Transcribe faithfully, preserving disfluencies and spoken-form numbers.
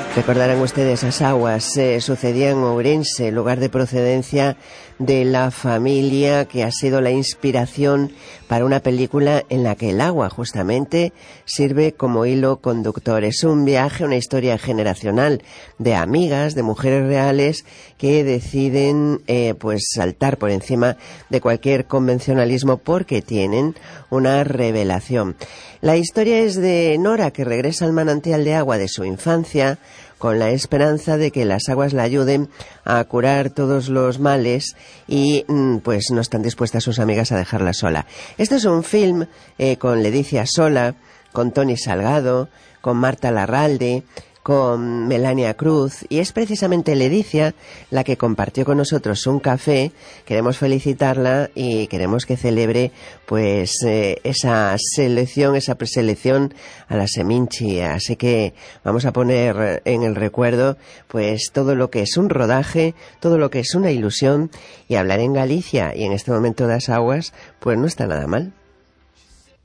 Recordarán ustedes, esas aguas eh, sucedían en Ourense, lugar de procedencia de la familia que ha sido la inspiración para una película en la que el agua justamente sirve como hilo conductor. Es un viaje, una historia generacional de amigas, de mujeres reales que deciden eh, pues saltar por encima de cualquier convencionalismo porque tienen una revelación. La historia es de Nora, que regresa al manantial de agua de su infancia con la esperanza de que las aguas la ayuden a curar todos los males y pues no están dispuestas sus amigas a dejarla sola. Este es un film eh, con Leticia Sola, con Toni Salgado, con Marta Larralde, con Melania Cruz, y es precisamente Leticia la que compartió con nosotros un café. Queremos felicitarla y queremos que celebre pues eh, esa selección, esa preselección a la Seminci, así que vamos a poner en el recuerdo pues todo lo que es un rodaje, todo lo que es una ilusión, y hablar en Galicia y en este momento de las aguas pues no está nada mal.